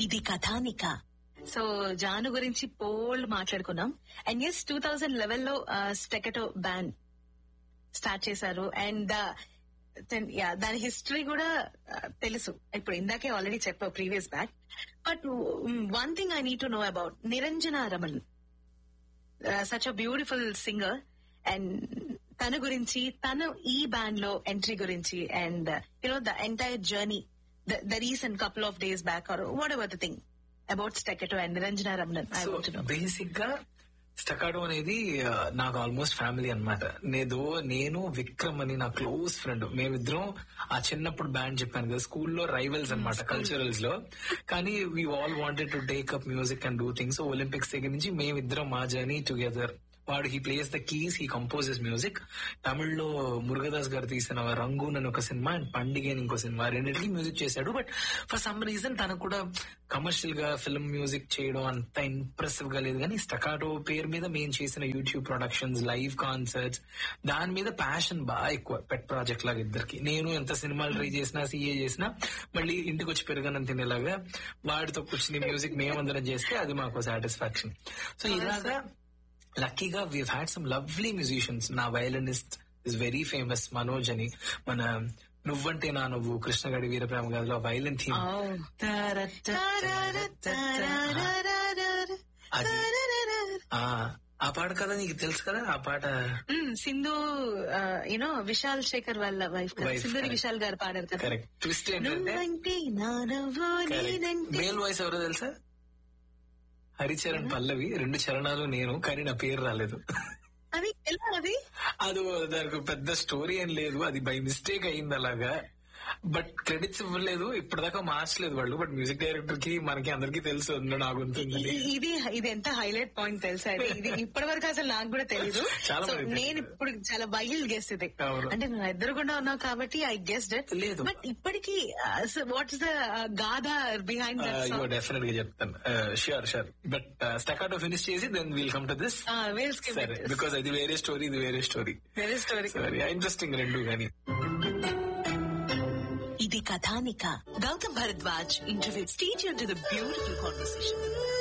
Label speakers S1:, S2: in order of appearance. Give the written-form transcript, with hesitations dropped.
S1: ఇది కథానిక. సో జాను గురించి పోల్డ్ మాట్లాడుకున్నాం. అండ్ ఎస్ 2011లో స్టెకటో బ్యాండ్ స్టార్ట్ చేశారు. అండ్ దాని హిస్టరీ కూడా తెలుసు. ఇప్పుడు ఇందాకే ఆల్రెడీ చెప్పావు previous back. But one thing I need to know about Niranjana Raman, such a beautiful singer. And తన గురించి, తను ఈ బ్యాండ్ లో ఎంట్రీ గురించి, and you know the entire journey, the recent couple of days back or what ever the thing about స్టెకటో and Niranjana Ramanan.
S2: Basic గా స్టకాడో అనేది నాకు almost family అనమాట. నేను విక్రమ్ అని నా క్లోజ్ ఫ్రెండ్, మేమిద్దరం ఆ చిన్నప్పుడు బ్యాండ్ చెప్పాను కదా, స్కూల్లో రైవల్స్ అనమాట కల్చరల్స్ లో. కానీ we all wanted to take up music and do things. Olympics దగ్గర నుంచి మేమిద్దరం మా జర్నీ టుగెదర్. వాడు he plays the keys, he composes music. తమిళ్లో మురుగదాస్ గారు తీసిన రంగూన్ అని ఒక సినిమా అండ్ పండిగే అని ఇంకో సినిమా, రెండింటికి మ్యూజిక్ చేశాడు. బట్ ఫర్ సమ్ రీజన్ తనకు కూడా కమర్షియల్ గా ఫిల్మ్ మ్యూజిక్ చేయడం అంత ఇంప్రెసివ్ గా లేదు. కానీ స్టకాటో పేరు మీద మేము చేసిన యూట్యూబ్ ప్రొడక్షన్స్, లైవ్ కాన్సర్ట్స్, దాని మీద ప్యాషన్ బాగా ఎక్కువ. పెట్ ప్రాజెక్ట్ లాగా ఇద్దరికి. నేను ఎంత సినిమాలు ట్రై చేసినా, సీఏ చేసినా, మళ్ళీ ఇంటికి వచ్చి పెరగనం తినేలాగా వాడితో కూర్చుని మ్యూజిక్ మేమందరం చేస్తే అది మాకు సాటిస్ఫాక్షన్. సో ఇలాగా లక్కీగా weave had some lovely musicians. నా violinist is very famous, Manoj అని. మన నువ్వంటే నా నువ్వు, కృష్ణగడి వీరప్రేమ గారిలో వైలెన్ థీమ్ అది. ఆ పాట కదా నీకు తెలుసు కదా ఆ పాట.
S1: సింధు యూనో విశాల్ శేఖర్ వాళ్ళ వైఫ్, సింధూరి విశాల్ గారు పాడారు కదా.
S2: కరెక్ట్. ట్విస్ట్ ఏంటంటే మేల్ వాయిస్ ఎవరో తెలుసా? హరిచరణ్ పల్లవి. 2 చరణాలు నేను, కానీ నా పేరు రాలేదు.
S1: అది ఎలా?
S2: అది దానికి పెద్ద స్టోరీ ఏం లేదు, అది బై మిస్టేక్ అయింది అలాగా. బట్ క్రెడిట్స్ ఇవ్వలేదు, ఇప్పటిదాకా మార్చలేదు వాళ్ళు. బట్ మ్యూజిక్ డైరెక్టర్ కి మనకి అందరికీ తెలుసు నాకు ఉంటుంది.
S1: ఇది ఎంత హైలైట్ పాయింట్ తెలుసా? ఇది ఇప్పటి వరకు అసలు నాకు కూడా తెలీదు. నేను ఇప్పుడు చాలా వైల్డ్ గెస్ ఇది. అంటే నువ్వు ఎదురుగుండా ఉన్నావు కాబట్టి ఐ గెస్డ్ ఇట్.
S2: లేదు
S1: బట్ ఇప్పటికీ what is the Gatha behind that?
S2: Definite గా చెప్తాను. షూర్. బట్ స్టకాటో ఫినిష్ చేసి then we'll come to this. Because అది వేరే స్టోరీ, ఇది వేరే స్టోరీ. ఇంట్రెస్టింగ్ రెండు. కానీ
S1: ఇది కథానిక. Gautam Bharadwaj interview. Stay tuned to the beautiful conversation.